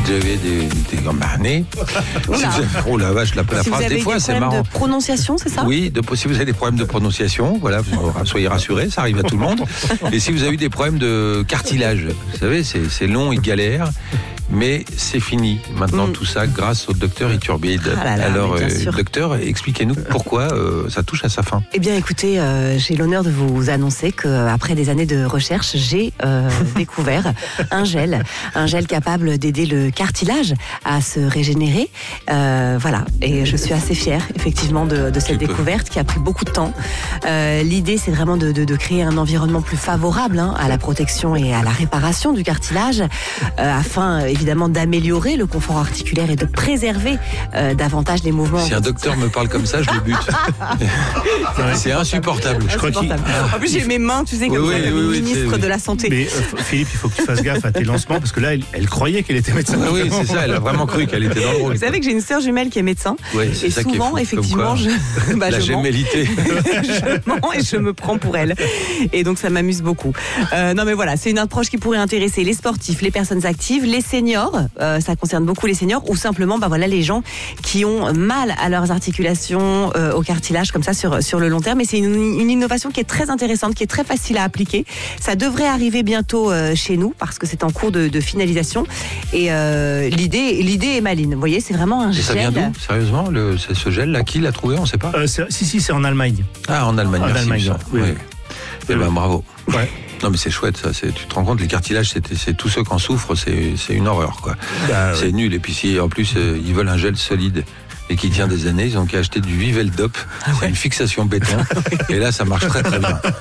avez des gambardés. Oh la vache, la Si phrase des fois, c'est marrant. De prononciation, c'est ça? Oui, si vous avez des problèmes de prononciation, voilà, soyez rassurés, ça arrive à tout le monde. Et si vous avez des problèmes de cartilage, vous savez, c'est long et galère. Mais c'est fini maintenant tout ça grâce au docteur Iturbide. Alors docteur, expliquez-nous pourquoi ça touche à sa fin. Eh bien écoutez, j'ai l'honneur de vous annoncer qu'après des années de recherche, j'ai découvert un gel capable d'aider le cartilage à se régénérer. Voilà, et je suis assez fière effectivement de cette découverte qui a pris beaucoup de temps. L'idée c'est vraiment de créer un environnement plus favorable à la protection et à la réparation du cartilage afin évidemment d'améliorer le confort articulaire et de préserver davantage les mouvements. Si un docteur me parle comme ça, je le bute. C'est insupportable. Je crois en plus, j'ai mes mains, tu sais, comme ça, comme ministre de la Santé. Mais Philippe, il faut que tu fasses gaffe à tes lancements parce que là, elle croyait qu'elle était médecin. Oui, c'est ça, elle a vraiment cru qu'elle était dans le rôle. Vous savez que j'ai une sœur jumelle qui est médecin. Ouais, et ça souvent, qui est fou, effectivement, la gémellité. Je mens et je me prends pour elle. Et donc, ça m'amuse beaucoup. Non, mais voilà, c'est une approche qui pourrait intéresser les sportifs, les personnes actives, les seniors. Ça concerne beaucoup les seniors ou simplement les gens qui ont mal à leurs articulations, au cartilage comme ça sur le long terme. Et c'est une innovation qui est très intéressante, qui est très facile à appliquer. Ça devrait arriver bientôt chez nous parce que c'est en cours de finalisation. Et l'idée est maligne. Vous voyez, c'est vraiment un gel. Et ça vient d'où, sérieusement, ce gel-là? Qui l'a trouvé? On ne sait pas. Si, c'est en Allemagne. Ah, en Allemagne. En Allemagne, oui. Eh ben, bravo. Ouais. Non mais c'est chouette ça, tu te rends compte, les cartilages c'est tous ceux qui en souffrent, c'est une horreur quoi. C'est nul, et puis si en plus ils veulent un gel solide et qui tient des années, ils ont qu'à acheter du Viveldop, c'est une fixation béton, et là ça marche très très bien.